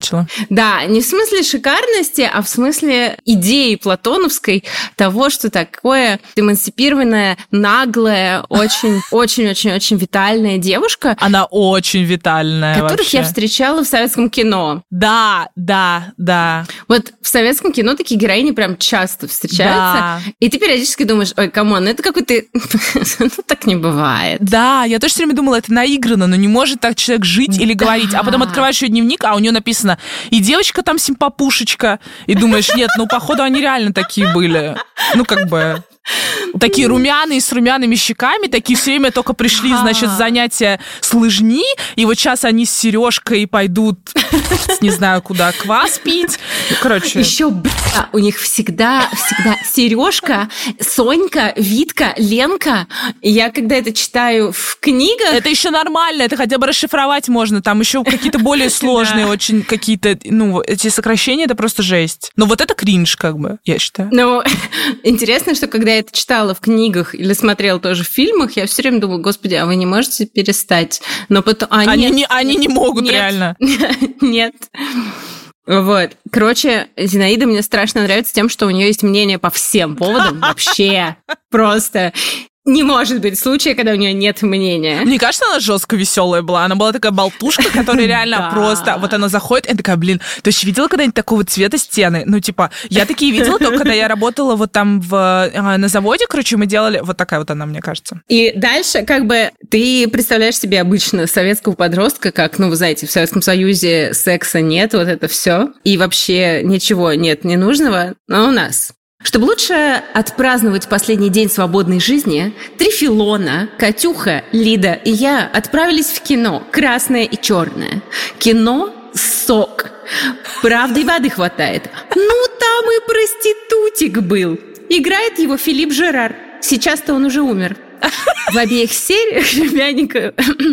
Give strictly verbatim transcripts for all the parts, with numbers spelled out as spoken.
начала. Да, не в смысле шикарности, а в смысле идеи платоновской того, что такое эмансипированная, наглая, очень-очень-очень-очень витальная девушка. Она очень витальная которых вообще. я встречала в советском кино. Да, да, да. Вот в советском кино такие героини прям часто встречаются. Да. И ты периодически думаешь, ой, камон, это какой-то... ну, так не бывает. Да, я тоже все время думала, это наиграно, но не может так человек жить или Да. говорить. А потом открываешь ее дневник, а у нее написано, и девочка там симпапушечка. И думаешь, нет, ну, походу, они реально такие были. Ну, как бы... Такие румяные, с румяными щеками, такие все время только пришли, значит, занятия с лыжни, и вот сейчас они с Сережкой пойдут, не знаю куда, квас пить. Ну, короче. Еще, бля, у них всегда, всегда Сережка, Сонька, Витка, Ленка. И я когда это читаю в книгах... Это еще нормально, это хотя бы расшифровать можно. Там еще какие-то более сложные, очень какие-то, ну, эти сокращения, это просто жесть. Но вот это кринж, как бы, я считаю. Ну, интересно, что когда я это читала в книгах или смотрела тоже в фильмах, я все время думала, господи, а вы не можете перестать? Но потом... А, они, нет, не, они не могут, нет, реально. Нет. Вот. Короче, Зинаида мне страшно нравится тем, что у нее есть мнение по всем поводам вообще. Просто... Не может быть случая, когда у нее нет мнения. Мне кажется, она жестко веселая была. Она была такая болтушка, которая реально просто... Вот она заходит, и такая, блин, ты вообще видела когда-нибудь такого цвета стены? Ну, типа, я такие видела только когда я работала вот там в, на заводе, короче, мы делали... Вот такая вот она, мне кажется. И дальше, как бы, ты представляешь себе обычно советского подростка, как, ну, вы знаете, в Советском Союзе секса нет, вот это все, и вообще ничего нет ненужного, но у нас... Чтобы лучше отпраздновать последний день свободной жизни, Трифилона, Катюха, Лида и я отправились в кино «Красное и черное». Кино «Сок». Правда, и воды хватает. Ну, там и проститутик был. Играет его Филипп Жерар. Сейчас-то он уже умер. В обеих сериях Румяненко...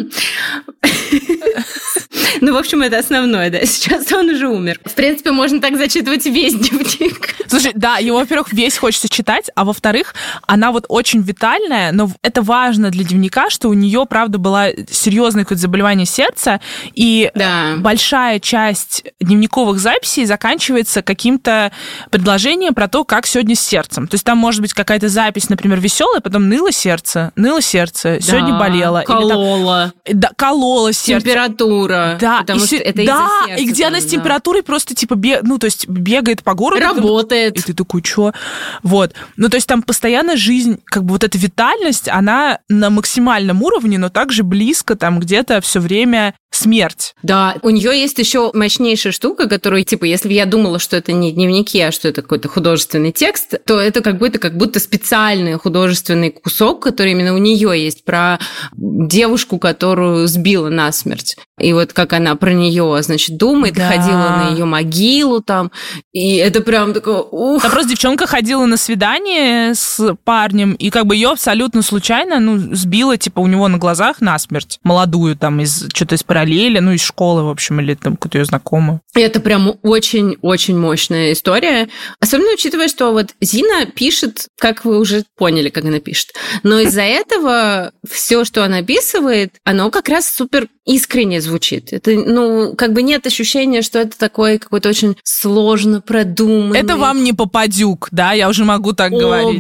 Ну, в общем, это основное, да. Сейчас он уже умер. В принципе, можно так зачитывать весь дневник. Слушай, да, его, во-первых, весь хочется читать, а во-вторых, она вот очень витальная, но это важно для дневника, что у нее, правда, было серьезное какое-то заболевание сердца, и да. большая часть дневниковых записей заканчивается каким-то предложением про то, как сегодня с сердцем. То есть там может быть какая-то запись, например, веселая, потом ныло сердце, ныло сердце, да. Сегодня болело. Кололо. Или там, да, кололо сердце. Температура. Да, потому и что се... это да, из-за сердца. И где там, она с да. температурой просто типа бег... ну, то есть бегает по городу. Работает. И ты такой, чё? Вот. Ну, то есть там постоянно жизнь, как бы вот эта витальность, она на максимальном уровне, но также близко там где-то все время смерть. Да, у нее есть еще мощнейшая штука, которую, типа, если бы я думала, что это не дневники, а что это какой-то художественный текст, то это как будто, как будто специальный художественный кусок, который именно у нее есть, про девушку, которую сбила насмерть. И вот как она про нее, значит, думает, да. Ходила на ее могилу там, и это прям такое, ух. Там просто девчонка ходила на свидание с парнем, и как бы ее абсолютно случайно, ну, сбила, типа, у него на глазах насмерть. Молодую там, из что-то из параллели, ну, из школы, в общем, или там какую-то ее знакомую. Это прям очень-очень мощная история. Особенно учитывая, что вот Зина пишет, как вы уже поняли, как она пишет. Но из-за этого все, что она описывает, оно как раз супер искренне звучит. Это, ну, как бы нет ощущения, что это такой какой-то очень сложно продуманный... Это вам не Попадюк, да? Я уже могу так говорить.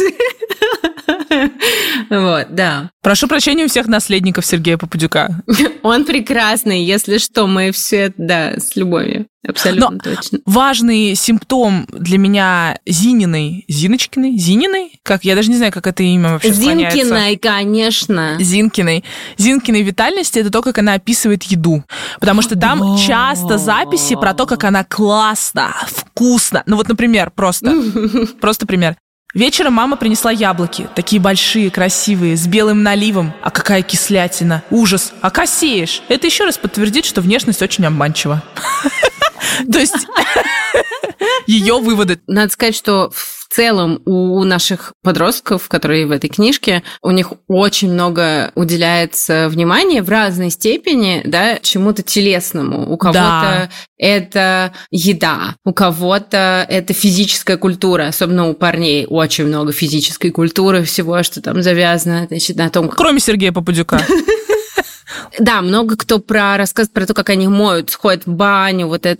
Вот, да. Прошу прощения у всех наследников Сергея Попадюка. Он прекрасный, если что, мы все это, да, с любовью. Абсолютно Но точно. Важный симптом для меня Зининой, Зиночкиной, Зининой, как я даже не знаю, как это имя вообще склоняется. Зинкиной, конечно. Зинкиной. Зинкиной витальности это то, как она описывает еду. Потому что там часто записи про то, как она классно, вкусно. Ну вот, например, просто, просто пример. Вечером мама принесла яблоки, такие большие, красивые, с белым наливом. А какая кислятина! Ужас! А косеешь! Это еще раз подтвердит, что внешность очень обманчива. То есть ее выводы. Надо сказать, что в целом у наших подростков, которые в этой книжке, у них очень много уделяется внимания в разной степени, да, чему-то телесному. У кого-то да. это еда, у кого-то это физическая культура, особенно у парней очень много физической культуры, всего, что там завязано, значит, на том, как... Кроме Сергея Попадюка. Да, много кто про рассказывает про то, как они моют, ходят в баню, вот это